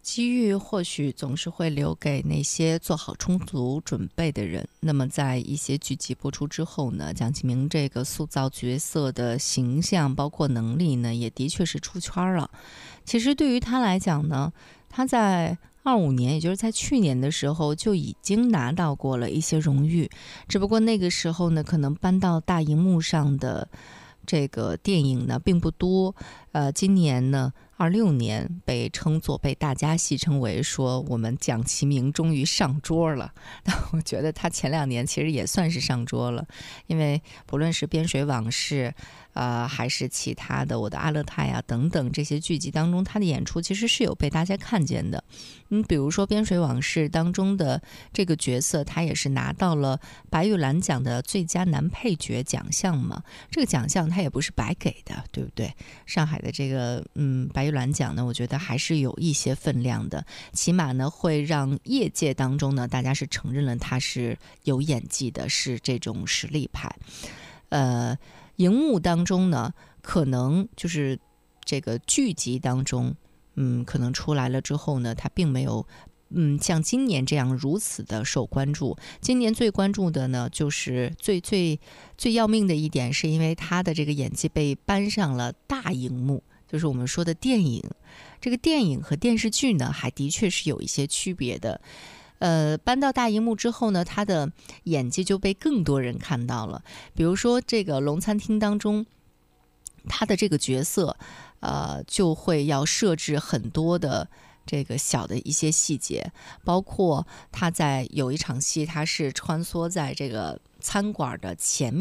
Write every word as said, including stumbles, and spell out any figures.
机遇或许总是会留给那些做好充足准备的人。那么在一些剧集播出之后呢，蒋奇明这个塑造角色的形象包括能力呢，也的确是出圈了。其实对于他来讲呢，他在二五年，也就是在去年的时候就已经拿到过了一些荣誉，只不过那个时候呢，可能搬到大荧幕上的这个电影呢并不多。呃，今年呢，二六年被称作被大家戏称为说我们蒋奇明终于上桌了。但我觉得他前两年其实也算是上桌了，因为不论是边水往事呃，还是其他的我的阿勒泰啊等等这些剧集当中，他的演出其实是有被大家看见的。嗯，比如说边水往事当中的这个角色，他也是拿到了白玉兰奖的最佳男配角奖项嘛，这个奖项他也不是白给的，对不对？上海的这个嗯白玉兰奖呢，我觉得还是有一些分量的，起码呢会让业界当中呢大家是承认了他是有演技的，是这种实力派。呃，荧幕当中呢，可能就是这个剧集当中，嗯，可能出来了之后呢，他并没有嗯，像今年这样如此的受关注。今年最关注的呢，就是最最最要命的一点，是因为他的这个演技被搬上了大荧幕，就是我们说的电影。这个电影和电视剧呢，还的确是有一些区别的。呃，搬到大荧幕之后呢，他的演技就被更多人看到了。比如说这个《龙餐厅》当中，他的这个角色，呃，就会要设置很多的这个小的一些细节，包括他在有一场戏，他是穿梭在这个餐馆的前